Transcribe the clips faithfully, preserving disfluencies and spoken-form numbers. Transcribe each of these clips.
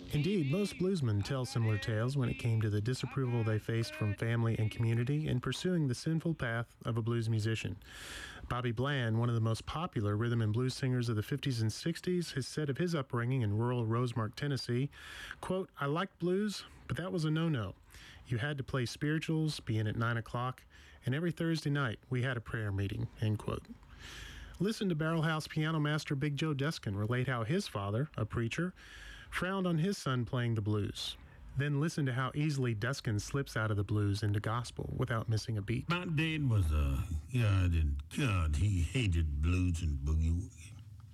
Indeed, most bluesmen tell similar tales when it came to the disapproval they faced from family and community in pursuing the sinful path of a blues musician. Bobby Bland, one of the most popular rhythm and blues singers of the fifties and sixties, has said of his upbringing in rural Rosemark, Tennessee, quote, "I liked blues, but that was a no-no. You had to play spirituals, be in at nine o'clock, and every Thursday night we had a prayer meeting," end quote. Listen to Barrel House piano master Big Joe Deskin relate how his father, a preacher, frowned on his son playing the blues. Then listen to how easily Deskin slips out of the blues into gospel without missing a beat. My dad was a God, and God, he hated blues and boogie-woogie.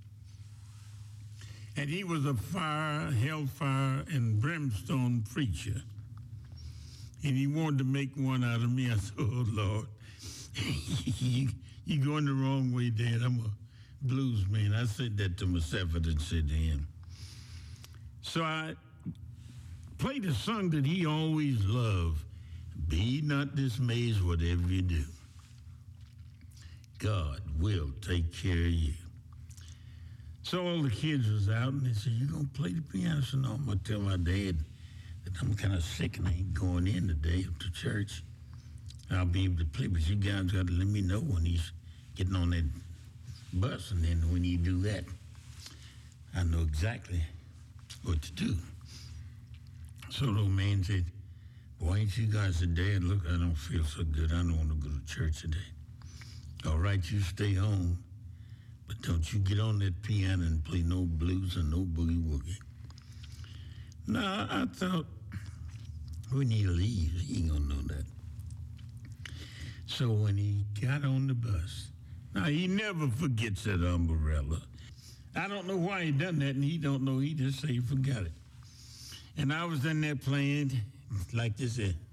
And he was a fire, hellfire, and brimstone preacher. And he wanted to make one out of me. I said, "Oh, Lord, you, you're going the wrong way, Dad. I'm a blues man." I said that to myself. I didn't say to him. So I played a song that he always loved. "Be not dismayed, whatever you do. God will take care of you." So all the kids was out, and they said, "You gonna play the piano?" I said, "No, I'm gonna tell my dad that I'm kind of sick and I ain't going in today to church. I'll be able to play, but you guys got to let me know when he's getting on that bus, and then when you do that, I know exactly what to do." So the old man said, "Why ain't you guys said, Dad, look, I don't feel so good. I don't want to go to church today." "All right, you stay home, but don't you get on that piano and play no blues and no boogie-woogie." Now, I thought, when he leaves, he ain't gonna know that. So when he got on the bus, now he never forgets that umbrella. I don't know why he done that, and he don't know. He just say he forgot it. And I was in there playing like this. Uh,